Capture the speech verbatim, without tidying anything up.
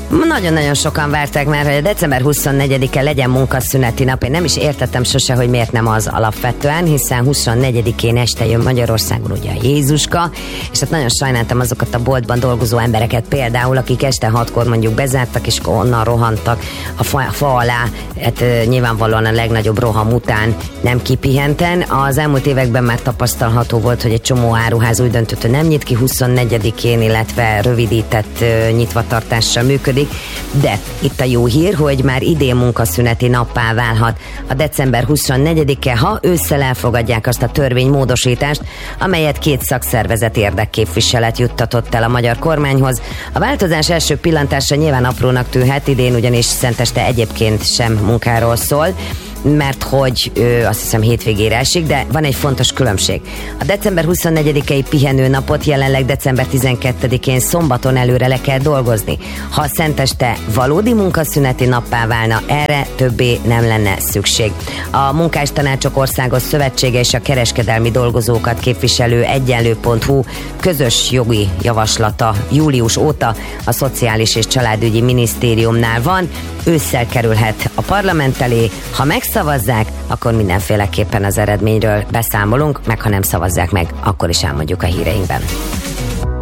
Nagyon-nagyon sokan várták már, hogy a december huszonnegyedike legyen munkaszüneti nap. Én nem is értettem sose, hogy miért nem az alapvetően, hiszen huszonnegyedikén este jön Magyarországon ugye a Jézuska, és hát nagyon sajnáltam azokat a boltban dolgozó embereket például, akik este hatkor mondjuk bezártak, és onnan rohantak a fa, fa alá, hát nyilvánvalóan a legnagyobb roham után nem kipihenten. Az elmúlt években már tapasztalható volt, hogy egy csomó áruház úgy döntött, hogy nem nyit ki huszonnegyedikén, illetve rövidített nyitvatartással működik. De itt a jó hír, hogy már idén munkaszüneti nappá válhat a december huszonnegyedike, ha ősszel elfogadják azt a törvénymódosítást, amelyet két szakszervezet érdekképviselet juttatott el a magyar kormányhoz. A változás első pillantásra nyilván aprónak tűnhet, idén ugyanis szenteste egyébként sem munkáról szól, mert hogy ö, azt hiszem hétvégére esik, de van egy fontos különbség. A december huszonnegyedikei pihenőnapot jelenleg december tizenkettedikén szombaton előre le kell dolgozni. Ha a szenteste valódi munkaszüneti nappá válna, erre többé nem lenne szükség. A Munkástanácsok Országos Szövetsége és a kereskedelmi dolgozókat képviselő egyenlő pont hu közös jogi javaslata július óta a Szociális és Családügyi Minisztériumnál van. Ősszel kerülhet a parlament elé, ha megszavazzák, akkor mindenféleképpen az eredményről beszámolunk, meg ha nem szavazzák meg, akkor is elmondjuk a híreinkben.